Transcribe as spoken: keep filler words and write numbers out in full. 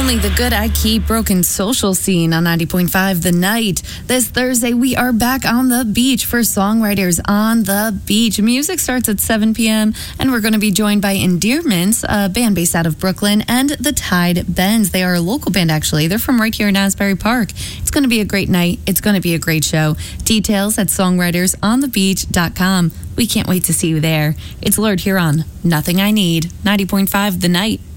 Only the good I keep. Broken social scene on ninety point five The Night. This Thursday, we are back on the beach for Songwriters on the Beach. Music starts at seven p.m. and we're going to be joined by Endearments, a band based out of Brooklyn, and the Tide Bends. They are a local band, actually. They're from right here in Asbury Park. It's going to be a great night. It's going to be a great show. Details at songwriters on the beach dot com. We can't wait to see you there. It's Lord here on Nothing I Need, ninety point five The Night.